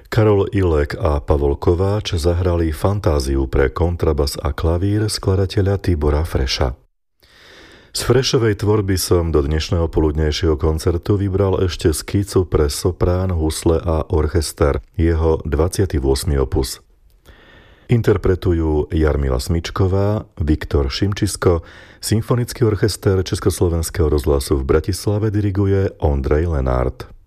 Karol Ilek a Pavol Kováč zahrali Fantáziu pre kontrabas a klavír skladateľa Tibora Freša. Z Frešovej tvorby som do dnešného poludnejšieho koncertu vybral ešte skicu pre soprán, husle a orchester, jeho 28. opus. Interpretujú Jarmila Smičková, Viktor Šimčisko, Symfonický orchester Československého rozhlasu v Bratislave diriguje Ondrej Lenárt.